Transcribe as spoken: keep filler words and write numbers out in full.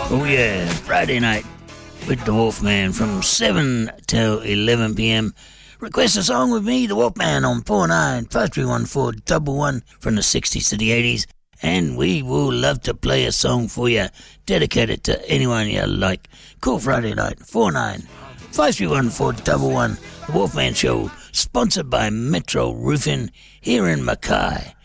Oh yeah, Friday night with the Wolfman from seven till eleven p.m. Request a song with me, the Wolfman, on four nine five three one four one one from the sixties to the eighties. And we will love to play a song for you, dedicated to anyone you like. Cool Friday night, four nine five three one four one one. The Wolfman Show, sponsored by Metro Roofing here in Mackay.